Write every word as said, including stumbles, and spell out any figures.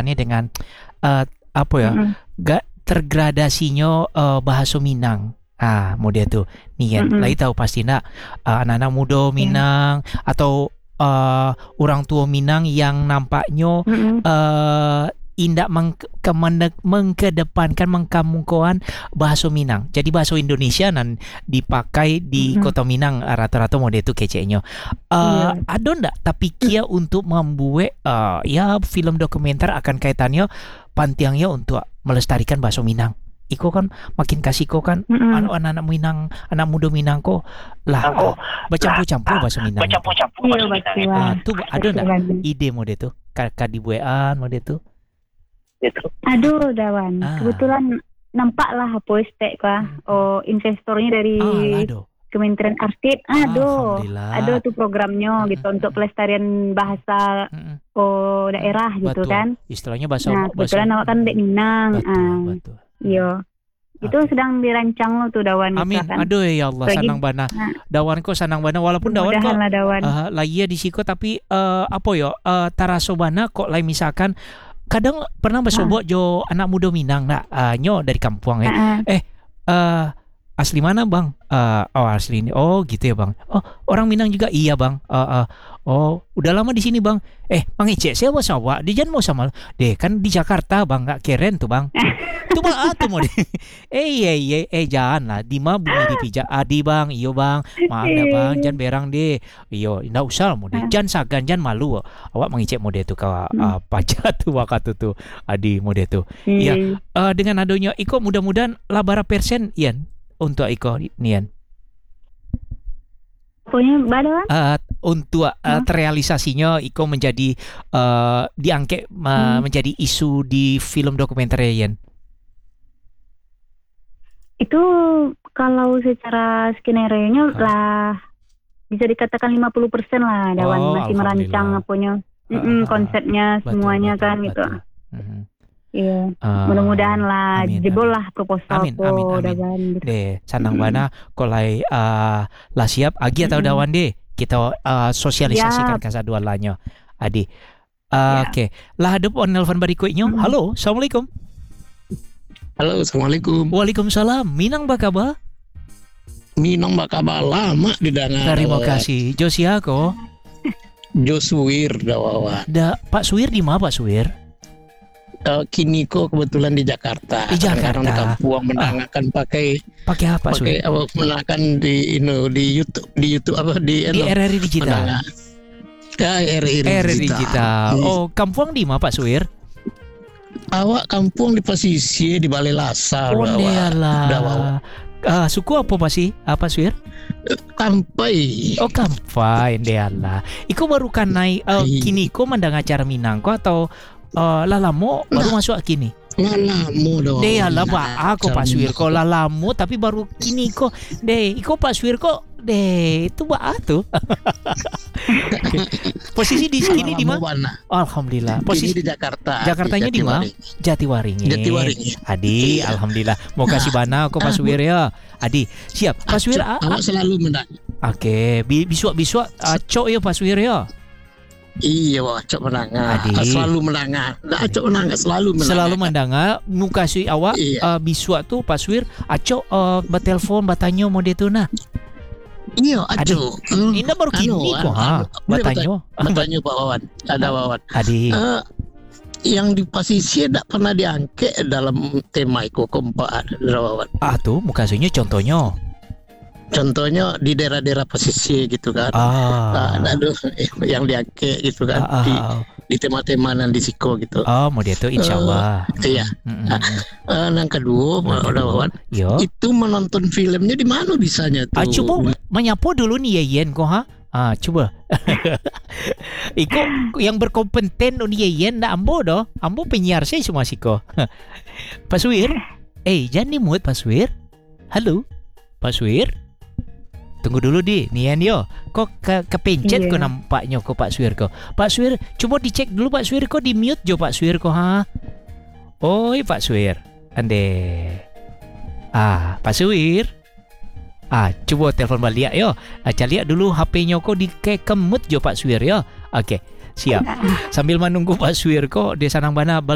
ni dengan uh, apa ya? Mm-mm. Gak tergradasinya uh, bahasa Minang. Ah, model tu. Ni kan. Mm-mm. Lagi tahu pasti nak uh, anak-anak muda Ya. Minang atau uh, orang tua Minang yang nampaknya Mm-mm. uh, indak meng- kemene- mengkedepankan mengkamungkoan bahasa Minang. Jadi bahasa Indonesia nan dipakai di Mm-mm. kota Minang uh, rata-rata model tu keceknya. Uh, Iya. ada ndak tapi kia untuk membuat uh, ya film dokumenter akan kaitannya pantiangnya untuk melestarikan bahasa Minang. Iko kan makin kasih ko kan Mm-mm. anu anak-anak Minang, anak muda Minang ko lah Aku bercampur-campur bahasa Minang. bercampur-campur Iya, bahasa Minang betul itu. lah. Ah, tu ada Betul ndak lagi. ide model tu? Kakak dibuean model tu. Gitu. Aduh, Dawan. Ah. Kebetulan nampak lah apa estek kah. Oh, investornya dari Ah, aduh. Kementerian Arsip. Aduh. Alhamdulillah. Ada tuh programnya gitu Mm-mm. untuk pelestarian bahasa Mm-mm. oh daerah gitu Betul. kan. Istilahnya bahasa Nah, bahasa kebetulan awak kan dek Minang. betul, Ah, betul. iya. Itu Okey. sedang dirancang lo tuh Dawan gitu Amin. kan. Aduh ya Allah, Lagi- sanang bana. Nah. Dawan ko sanang bana walaupun dawan ko Mudahan lah Dawan. uh, lagi ya di siko tapi uh, apa yo uh, taraso bana kok lain misalkan kadang pernah bersobok jo anak muda Minang nak uh, nyo dari kampung Ah, eh. ah. Uh, asli mana bang? Uh, oh asli ini. Oh gitu ya bang. Oh orang Minang juga iya bang. Uh, uh, oh udah lama di sini bang. Eh bang Icek saya mau sawa. Dia jangan mau sama. Deh kan di Jakarta bang nggak keren tuh bang. Tuh bang ah tuh mau deh. Eh iya iya eh jangan lah. Di mah bumi dipijak. Adi bang iyo bang. Maaf dah bang. Jangan berang deh. Iyo ndak usah mau deh. Jangan sagan jangan malu. Awak Bang Icek mau deh tuh kawa uh, pajak tuh wakatu tuh. Adi mau deh tuh. Iya. Hmm. Uh, dengan adanya Iko mudah-mudahan labara persen Ian untuk Iko Nian Pokoknya Dawan. uh, untuk uh, Hmm. terrealisasinya Iko menjadi uh, diangkat uh, Hmm. menjadi isu di film dokumenter Ian. Itu kalau secara skenario-nya Ah. lah bisa dikatakan lima puluh persen lah Dawan Oh, masih merancang alhamdulillah. apanya. Ah, Mm-mm, ah, ah. konsepnya Betul, semuanya betul, kan gitu. betul. Mhm. Iya. Uh, Mudah-mudahan lah amin, jebol amin. lah proposal Amin, ko amin, amin. Dawan gitu. Deh sanang Mm-mm. bana kolai uh, lah siap agi atau Mm-mm. dawan deh kita uh, sosialisasikan Siap. kasadualannya Adi. Ya. Uh, Oke, lah ada on nelfon berikutnya. Mm. Halo, assalamualaikum. Halo, Assalamualaikum. Waalaikumsalam. Minang ba kabar? Minang bakaba lama didengar. Terima kasih. Josia ko. Josuir dawawa. Da Pak Suwir di mana Pak Suwir? Uh, kini kok kebetulan di Jakarta. Di Jakarta. Karena kampung menangakan pakai Pakai apa pakai Suwir? apa menangakan di ino di YouTube di YouTube apa di Di eno, R R I Digital. menangan. Ya, R R I R R I Digital. Digital. Di- Oh, kampung di mana Pak Suwir? Awak kampung di pesisir di Balai Lasar. Oh, dawa. Dawawa. dealah. Ah, suku apa pasti? Apa Suwir? Kampai. Oh, Kampai, dealah. Iko baru kan naik uh, Ai. kini ko mandang acara Minang ko atau uh, lalamo baru masuk kini? Ngalamu dawawa. Deh lah Pak, aku Pak Suwir ko lalamu tapi baru kini ko. Deh, iko Pak Suwir ko deh itu Pak tuh. Posisi di sini di mana? Alhamdulillah. Posisi Posisi di Jakarta. Jakartanya di mana? Jatiwaringin. Jatiwaringin. Adi, Iya. alhamdulillah. Mau kasih bana aku Pak Suwir ya. Adi, siap. Pak Suwir ah, ah. Awak selalu menang. Oke, bi- bisuak-bisuak ah, cok ya Pak Suwir ya. Iya, wah, cok menangah. Adi. Selalu menangah. Nah, cok menangah selalu menangah. Selalu mendanga muka si awak Iya. uh, bisuak tu Pak Suwir acok uh, bertelpon bertanya mau dia tu nah. Iya, aco. Hmm, Ini baru kini anu, kok anu, ha. anu. Boleh Bertanya. Bertanya Pak Wawan. Ada Wawan. Adi. Eh, yang di pesisir tidak pernah diangkat dalam tema Iko keempat, ada Wawan. Ah tu muka aslinya contohnya. Contohnya di daerah-daerah pesisir gitu kan. Ah. Nah, aduh, eh, yang diangkat gitu kan Ah, ah, di ah. di tema-tema yang di Siko gitu. Oh, mau dia tu insyaallah. Iya. Mm-mm. Eh, yang kedua, Yang ada Wawan. Yo. Itu menonton filmnya di mana bisanya tuh? Ah, coba menyapa dulu nih Yeyen kok ha. Ah, coba. Iko yang berkompeten ni Yeyen dah ambo doh. Ambo penyiar saya semua siko. Pak Suwir. Eh, jangan dimut Pak Suwir. Halo. Pak Suwir. Tunggu dulu di, Nian yo. Kok ke kepencet Iya. kok nampaknya kok Pak Suwir kok. Pak Suwir, coba dicek dulu Pak Suwir kok di mute jo Pak Suwir kok ha. Oi Pak Suwir. Ande. Ah, Pak Suwir. Ah, coba telepon balik yo. Ah, cari lihat dulu H P-nya kok di ke kemut jo Pak Suwir yo. Okey, siap. Sambil menunggu Pak Suwir kok dia sanang bana